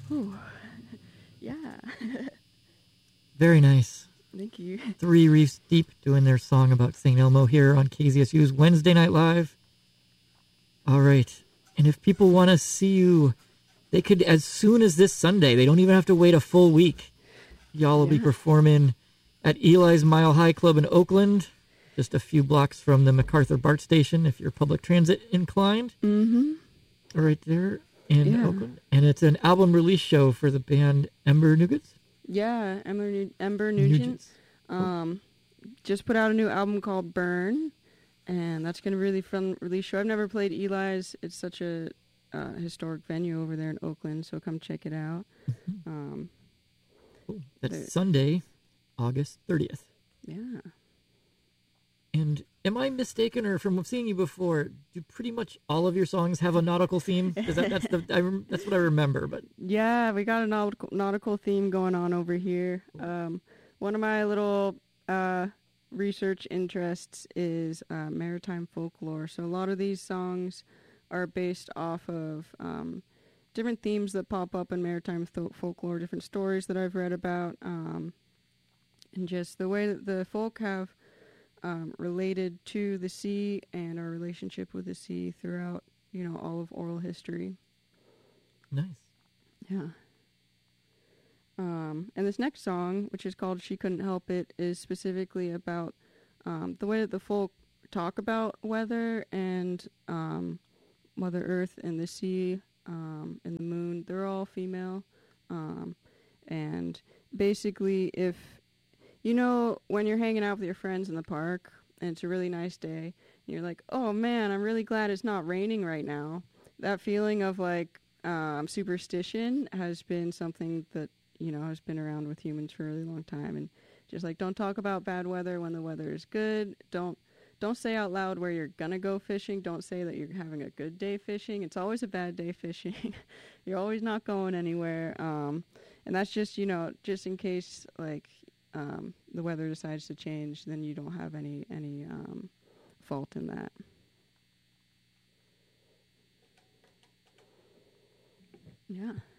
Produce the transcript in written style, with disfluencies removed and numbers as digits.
Whew. Yeah. Very nice. Thank you. Three Reefs Deep doing their song about St. Elmo here on KZSU's Wednesday Night Live. All right. And if people want to see you, they could as soon as this Sunday. They don't even have to wait a full week. Y'all will be performing at Eli's Mile High Club in Oakland, just a few blocks from the MacArthur BART station if you're public transit inclined. Mm-hmm. Right there in Oakland. And it's an album release show for the band Ember Nugents. Yeah, Ember Nugent. Just put out a new album called Burn, and that's going to be really fun release show. I've never played Eli's. It's such a historic venue over there in Oakland, so come check it out. Cool. That's Sunday, August 30th. Yeah. And am I mistaken, or from seeing you before, do pretty much all of your songs have a nautical theme? Because that's what I remember. But yeah, we got a nautical theme going on over here. One of my little research interests is maritime folklore. So a lot of these songs are based off of different themes that pop up in maritime folklore, different stories that I've read about, and just the way that the folk have related to the sea and our relationship with the sea throughout, all of oral history. Nice. Yeah. And this next song, which is called She Couldn't Help It, is specifically about the way that the folk talk about weather and Mother Earth and the sea and the moon. They're all female. And basically, if when you're hanging out with your friends in the park and it's a really nice day, and you're like, oh man, I'm really glad it's not raining right now. That feeling of superstition has been something that, has been around with humans for a really long time. And just don't talk about bad weather when the weather is good. Don't say out loud where you're going to go fishing. Don't say that you're having a good day fishing. It's always a bad day fishing. You're always not going anywhere. And that's just, just in case, the weather decides to change, then you don't have any fault in that. Yeah.